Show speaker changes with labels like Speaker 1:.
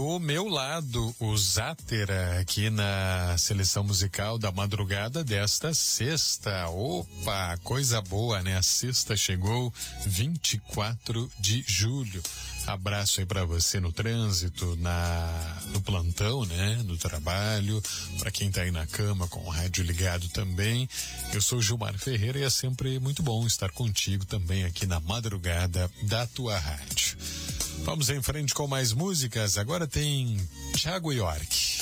Speaker 1: do meu lado, o Zátera, aqui na seleção musical da madrugada desta sexta. Opa, coisa boa, né? A sexta chegou, 24 de julho. Abraço aí pra você no trânsito, no plantão, né? No trabalho, pra quem tá aí na cama com o rádio ligado também. Eu sou Gilmar Ferreira e é sempre muito bom estar contigo também aqui na madrugada da tua rádio. Vamos em frente com mais músicas. Agora tem Thiago York.